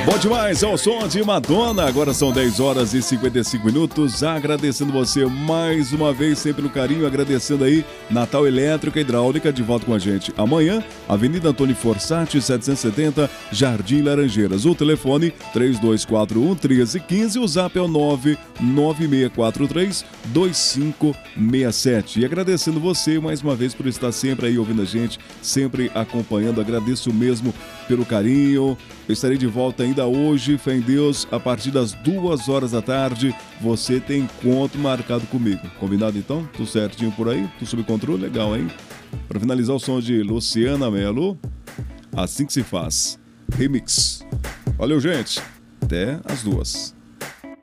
Bom demais, é o som de Madonna. Agora são 10 horas e 55 minutos. Agradecendo você mais uma vez, sempre no carinho. Agradecendo aí Natal Elétrica Hidráulica, de volta com a gente amanhã. Avenida Antônio Forçati, 770, Jardim Laranjeiras. O telefone 3241-1315. O zap é o 99643-2567. E agradecendo você mais uma vez por estar sempre aí ouvindo a gente, sempre acompanhando. Agradeço mesmo pelo carinho. Eu estarei de volta ainda hoje, fé em Deus, a partir das 2 horas da tarde. Você tem encontro marcado comigo. Combinado então? Tudo certinho por aí? Tudo sob controle? Legal, hein? Para finalizar, o som de Luciana Mello, Assim que se faz. Remix. Valeu, gente. Até as 2.